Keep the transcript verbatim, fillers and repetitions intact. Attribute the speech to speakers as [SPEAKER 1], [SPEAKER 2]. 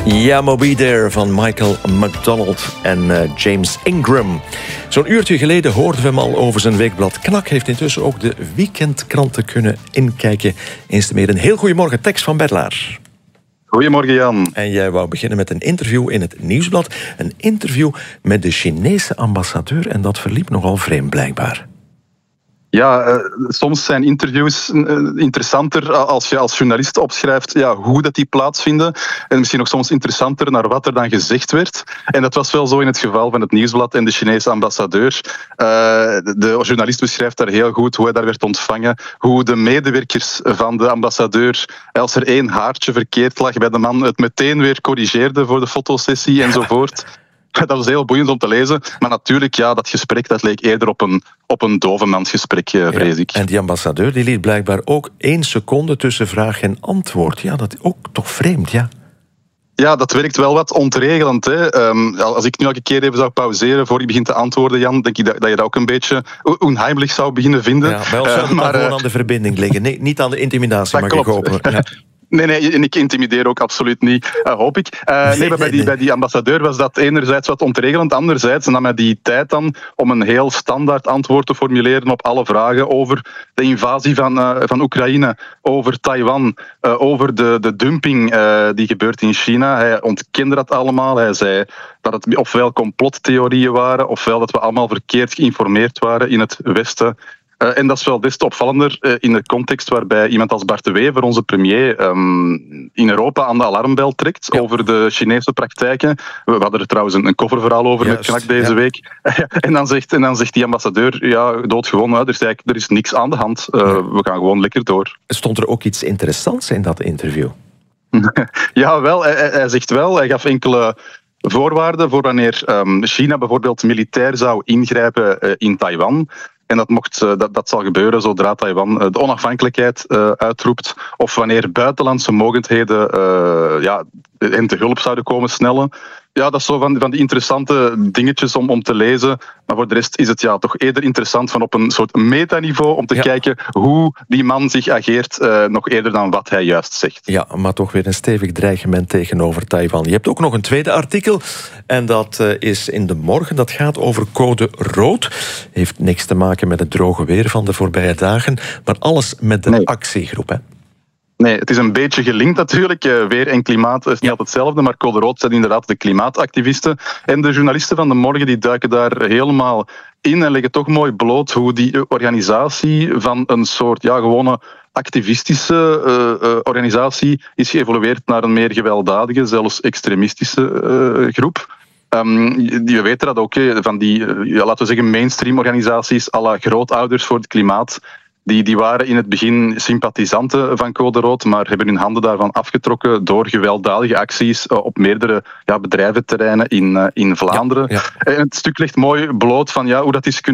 [SPEAKER 1] Ja, Moby There van Michael McDonald en uh, James Ingram. Zo'n uurtje geleden hoorden we hem al over zijn weekblad. Knak heeft intussen ook de weekendkranten kunnen inkijken. Eens te meer een heel goedemorgen, tekst van Bedelaar.
[SPEAKER 2] Goedemorgen, Jan.
[SPEAKER 1] En jij wou beginnen met een interview in het Nieuwsblad. Een interview met de Chinese ambassadeur en dat verliep nogal vreemd blijkbaar.
[SPEAKER 2] Ja, uh, soms zijn interviews uh, interessanter als je als journalist opschrijft ja, hoe dat die plaatsvinden. En misschien ook soms interessanter naar wat er dan gezegd werd. En dat was wel zo in het geval van het Nieuwsblad en de Chinese ambassadeur. Uh, de journalist beschrijft daar heel goed hoe hij daar werd ontvangen. Hoe de medewerkers van de ambassadeur, als er één haartje verkeerd lag bij de man, het meteen weer corrigeerden voor de fotosessie enzovoort. Dat was heel boeiend om te lezen. Maar natuurlijk, ja, dat gesprek dat leek eerder op een, op een dovenmansgesprek, vrees ik.
[SPEAKER 1] Ja, en die ambassadeur die liet blijkbaar ook één seconde tussen vraag en antwoord. Ja, dat is ook toch vreemd, ja.
[SPEAKER 2] Ja, dat werkt wel wat ontregelend. Hè. Um, als ik nu elke keer even zou pauzeren voor ik begin te antwoorden, Jan, denk ik dat, dat je dat ook een beetje onheimelijk zou beginnen vinden.
[SPEAKER 1] Ja, bij ons zou het uh, maar, gewoon uh, aan de verbinding liggen. Nee, niet aan de intimidatie, mag ik hopen. Ja.
[SPEAKER 2] Nee, nee, en ik intimideer ook absoluut niet, uh, hoop ik. Uh, nee, maar bij die, bij die ambassadeur was dat enerzijds wat ontregelend, anderzijds nam hij die tijd dan om een heel standaard antwoord te formuleren op alle vragen over de invasie van, uh, van Oekraïne, over Taiwan, uh, over de, de dumping uh, die gebeurt in China. Hij ontkende dat allemaal. Hij zei dat het ofwel complottheorieën waren, ofwel dat we allemaal verkeerd geïnformeerd waren in het Westen. Uh, en dat is wel des te opvallender uh, in de context waarbij iemand als Bart de Wever, onze premier, um, in Europa aan de alarmbel trekt ja. over de Chinese praktijken. We hadden er trouwens een, een coververhaal over Juist, met Knak deze ja. week. en, dan zegt, en dan zegt die ambassadeur, ja, doodgewoon, er is, eigenlijk, er is niks aan de hand. Uh, ja. We gaan gewoon lekker door.
[SPEAKER 1] Stond er ook iets interessants in dat interview?
[SPEAKER 2] ja, wel. Hij, hij zegt wel, hij gaf enkele voorwaarden voor wanneer um, China bijvoorbeeld militair zou ingrijpen uh, in Taiwan. En dat, mocht, dat, dat zal gebeuren zodra Taiwan de onafhankelijkheid uh, uitroept. Of wanneer buitenlandse mogendheden uh, ja, hen te hulp zouden komen snellen. Ja, dat is zo van, van die interessante dingetjes om, om te lezen. Maar voor de rest is het ja, toch eerder interessant van op een soort metaniveau om te ja. kijken hoe die man zich ageert, uh, nog eerder dan wat hij juist zegt.
[SPEAKER 1] Ja, maar toch weer een stevig dreigement tegenover Taiwan. Je hebt ook nog een tweede artikel en dat uh, is in de Morgen. Dat gaat over code rood. Heeft niks te maken met het droge weer van de voorbije dagen, maar alles met de nee. actiegroep, hè?
[SPEAKER 2] Nee, het is een beetje gelinkt natuurlijk. Weer en klimaat is niet ja. altijd hetzelfde, maar code rood zijn inderdaad de klimaatactivisten. En de journalisten van de Morgen die duiken daar helemaal in en leggen toch mooi bloot hoe die organisatie van een soort ja, gewone activistische uh, uh, organisatie is geëvolueerd naar een meer gewelddadige, zelfs extremistische uh, groep. Um, je weet dat ook, van die, uh, ja, laten we zeggen, mainstream organisaties à la grootouders voor het klimaat. Die, die waren in het begin sympathisanten van Code Rood, maar hebben hun handen daarvan afgetrokken door gewelddadige acties op meerdere ja, bedrijventerreinen in, uh, in Vlaanderen. Ja, ja. En het stuk legt mooi bloot van ja, hoe dat is kunnen